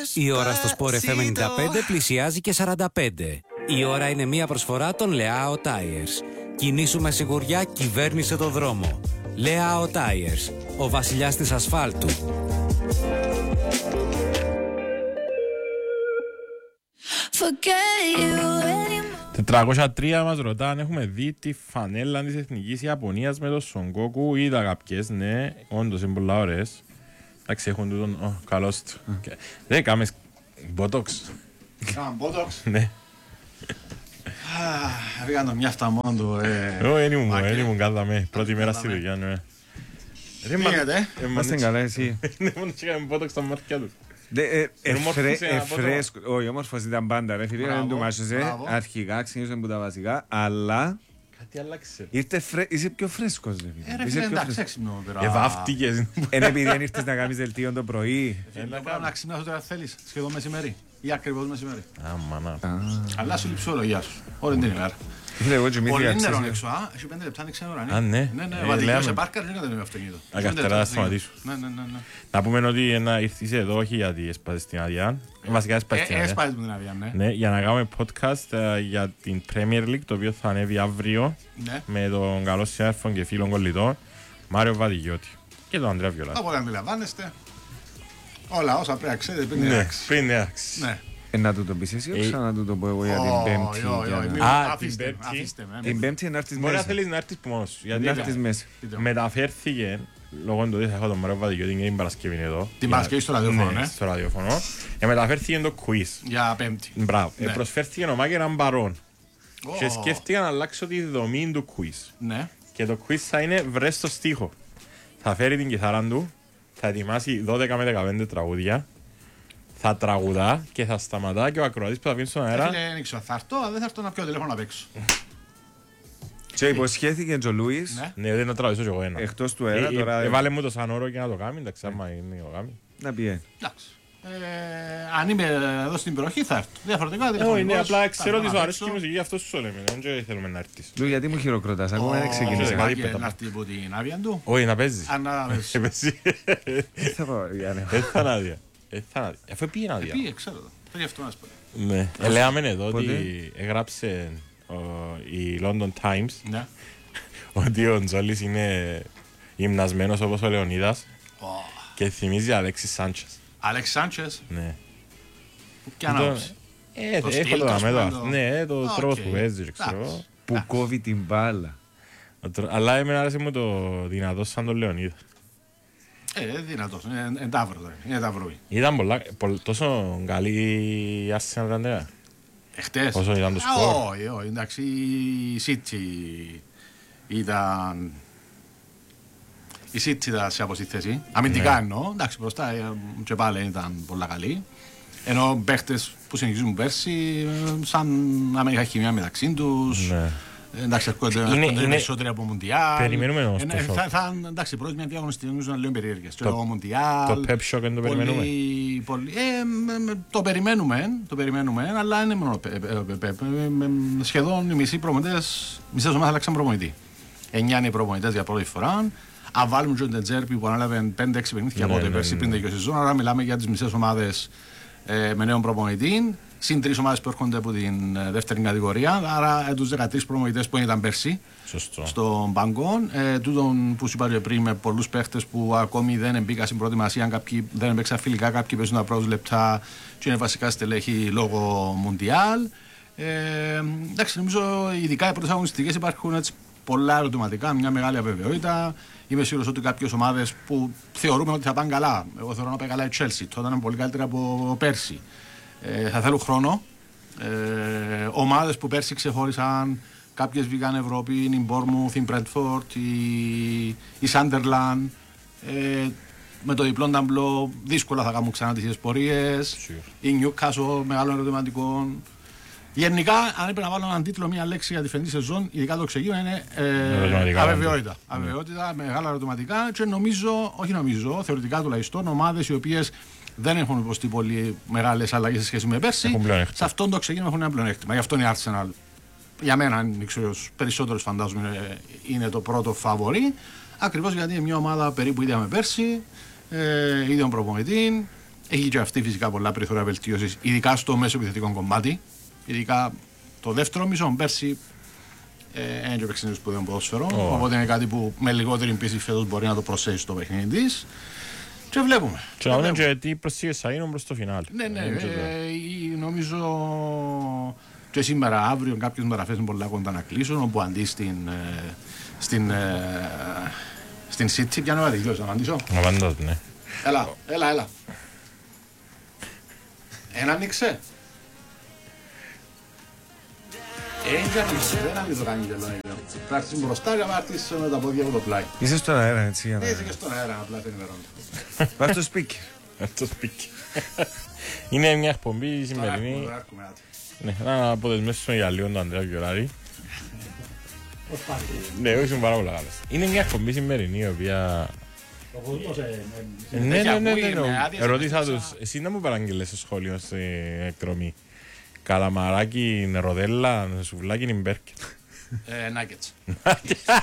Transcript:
Η ώρα στο Sport FM 95 πλησιάζει και 45. Η ώρα είναι μια προσφορά των Leao Tires. Κινήσου με σιγουριά, κυβέρνησε το δρόμο. Leao Tires, ο βασιλιάς της ασφάλτου. 403 μας ρωτά αν έχουμε δει τη φανέλα της Εθνικής Ιαπωνίας με το Σονγκόκου. Είδα κάποιες, ναι, όντως είναι πολλά ωραίες. Εντάξει, έχουν τούτον, καλώς του. Δεν κάμες μπότοξ. Κάμαν μπότοξ. Ναι. Πήγαν το μια αυτά μόνο του. Δεν ήμουν κάτω με, πρώτη μέρα στη δουλειά, ναι. Πήγατε. Είμαστε καλά εσύ. Ναι, μόνο είχαμε μπότοξ στα μάτια του. Όχι, όμορφος ήταν πάντα ρε φίλε, δεν του μάσωσε. Αρχικά ξεκίνησε από τα βασικά, αλλά κάτι άλλαξε. είσαι πιο φρέσκος ρε φίλε. Ρε φίλε, εντάξει, έξυπνο πέρα. Εβάφτηκες. Είναι επειδή δεν ήρθες να κάνεις δελτίο το πρωί. Να ξυπνάς όταν θέλεις, σχεδόν μεσημέρι ή ακριβώς μεσημέρι. Αμανά. Αλλά σου λειψιολογία σου, όλη την ημέρα. Πολύ νερό έξω, έχει 5 λεπτά ανοίξει ώρα. Α, ναι. Βατικό σε πάρκαρ δεν κατέβει αυτοκίνητο. Ακαθαρά να σταματήσω. Να πούμε ότι ήρθες εδώ όχι γιατί έσπασες την άδεια. Βασικά έσπασες την άδεια. Έσπασες την άδεια, ναι. Για να κάνουμε podcast για την Premier League, το οποίο θα ανέβει αύριο με τον καλό συνάδελφο και φίλο κολλητό Μάριο Βαδιγιώτη και τον Ανδρέα Βιολάτη. Από ό,τι αντιλαμβάνεστε, όλα όσα πρέπει να ξέρετε πριν είναι άξι. Να του το πεις εσύ, να του το πω εγώ για την Πέμπτη. Την Πέμπτη να έρθεις μπορεί μέσα. να θέλεις να έρθεις μόνος σου. Να έρθεις μέσα. Μεταφέρθηκε, λόγω του ότι θα έχω τον Μάριο Βαδιγιώτη και την Παρασκευή εδώ. Την Παρασκευή στο ραδιόφωνο, ναι. Στο ραδιόφωνο. Μεταφέρθηκε το quiz. Για Πέμπτη. Μπράβο. Προσφέρθηκε ο Μάκεραν Μπαρόν. Και σκέφτηκα να αλλάξω τη δομή του quiz. Και το quiz θα είναι βρες το στίχο. Θα φέρει την κιθάρα του, θα ετοιμάσει 12 με 15 τραγούδια. Θα τραγουδά και θα σταματά και ο ακροατής που θα βγει στον αέρα. Δεν ξέρω, θα έρθω, δεν θα έρθω να πιω τηλέφωνο να παίξω. Και υποσχέθηκε ο Λούις. Ναι, δεν να τραβήσω και εγώ ένα. Εκτός του αέρα τώρα. Βάλε μου το σαν όρο και να το κάνει, εντάξει, άμα είναι ο γάμι. Να πει. Εντάξει. Αν είμαι εδώ στην περιοχή θα έρθω. Διαφορετικά δεν είναι απλά ξέρω ότι σου αρέσει η μουσική, αυτό σου λέμε. Δεν θέλουμε να έρθεις. Λου, γιατί μου χειροκροτάς, ακόμα δεν ξεκίνησε. Να έρθει από την άδεια του. Όχι, να παίζει. Δεν θα πάω, Γιάννη. Έθαν άδεια. Αφού πήγαινε άδεια. Πήγε, ξέρω. Πρέπει αυτό να σου πω. Ναι. Λέμε εδώ ότι έγραψε η London Times ότι ο Τζόλης είναι γυμνασμένος όπως ο Λεωνίδας και θυμίζει Αλέξης Σάντσες. Αλέξης Σάντσες? Ναι. Ποια ανάποψη? Έχω το αμέτω. Ναι, το τρόπος που παίζει, ξέρω. Που κόβει την μπάλα. Αλλά εμένα άρεσε μου το δυνατό σαν τον Λεωνίδα. Δυνατός, είναι ταύρο. Ήταν τόσο καλή η Arsenal ήταν. Εχτες. Όσο ήταν το σκορ. Όχι, εντάξει, η City ήταν... Η City ήταν σε αποσύ θέση. Αμυντικά εννοώ, εντάξει, μπροστά και πάλι ήταν πολλά καλή. Ενώ παίχτες που συνεχίζουν πέρσι, σαν να μην είχα χημία μεταξύ τους. Εντάξει, έρχονται περισσότεροι από Μουντιάλ. Περιμένουμε όμως εντάξει, πρώτη μια διαγωνιστική νομίζω να λέω περίεργες. Το Μουντιάλ. Το Pep Shock δεν το περιμένουμε. Το περιμένουμε, αλλά είναι μόνο σχεδόν οι μισοί προπονητές, μισές ομάδες αλλάξαν προπονητή. 9 είναι οι προπονητές για πρώτη φορά. Αν βάλουμε τον Τετζέρπι που ανέλαβε 5-6 παιχνίδια από την πέρσι πριν τελειώσει η σεζόν, άρα μιλάμε για τις μισές ομάδες με νέον προπονητή. Συν 3 ομάδες που έρχονται από την δεύτερη κατηγορία, άρα τους 13 προπονητές που ήταν πέρσι στον πάγκο. Τούτον που σου είπα πριν με πολλούς παίχτες που ακόμη δεν μπήκαν στην προετοιμασία, κάποιοι δεν έπαιξαν φιλικά, κάποιοι παίζουν τα πρώτα λεπτά και είναι βασικά στελέχη λόγω Μουντιάλ. Εντάξει, νομίζω ειδικά οι πρώτες αγωνιστικές υπάρχουν έτσι πολλά ερωτηματικά, μια μεγάλη αβεβαιότητα. Είμαι σίγουρος ότι κάποιες ομάδες που θεωρούμε ότι θα πάνε καλά, εγώ θεωρώ να πάει καλά η Chelsea, τότε είναι πολύ καλύτερα από πέρσι. Θα θέλουν χρόνο. Ομάδες που πέρσι ξεχώρισαν, κάποιες βγήκαν Ευρώπη, η Bournemouth, η Brentford, η Sunderland. Με το διπλό ταμπλό δύσκολα θα κάνουν ξανά τις ίδιες πορείες. Η Newcastle, μεγάλο ερωτηματικό. Γενικά, αν έπρεπε να βάλω έναν τίτλο, μία λέξη για τη φετινή σεζόν, ειδικά το ξεκίνημα, είναι αβεβαιότητα. Αβεβαιότητα, μεγάλα ερωτηματικά και νομίζω, θεωρητικά τουλάχιστον, ομάδες οι οποίες δεν έχουν υποστεί πολύ μεγάλες αλλαγές σε σχέση με πέρσι. Σε αυτόν το ξεκίνημα έχουν ένα πλεονέκτημα. Γι' αυτό είναι η Arsenal. Για μένα, περισσότερους φαντάζομαι, είναι το πρώτο φαβορί. Ακριβώς γιατί είναι μια ομάδα περίπου ίδια με πέρσι, ίδιον προπονητή. Έχει και αυτή φυσικά πολλά περιθώρια βελτίωσης, ειδικά στο μέσο επιθετικό κομμάτι. Ειδικά το δεύτερο μισό πέρσι είναι και παίξει σπουδαίο ποδόσφαιρο. Οπότε είναι κάτι που με λιγότερη πίεση φέτος μπορεί να το προσθέσει στο παιχνίδι της. Και βλέπουμε. Και να δούμε και τι προσθήκες θα είναι προς το φινάλ. Ναι, νομίζω και σήμερα, αύριο, κάποιες μεταφέσεις είναι πολλά κοντά να κλείσουν. Όπου αντί στην City, ποια είναι ο αδικιός, να απαντήσω. Απαντώ, ναι. Έλα. Ένα ανοίξε. Δεν ανοίξε το κάνει γελό. Θα έρθεις μπροστά και θα έρθεις με τα πόδια από το πλάι. Είσαι στον αέρα, έτσι. Είσαι και στον αέρα, απλά δεν είναι Βάζεις το σπίκι. Το σπίκι. Είναι μια εκπομπή σημερινή. Να αποδεσμεύσουμε για λίγο τον Ανδρέα Γιωράρη. Ναι, όχι, είναι πάρα πολλά καλές. Είναι μια εκπομπή σημερινή, η οποία... Ναι. Ερώτησα τους, εσύ να μου παραγγελές στο σχόλιο στην εκδρομή. Καλαμαράκι, ροδέλα, σουβλάκι, μπέρκετ. Nuggets.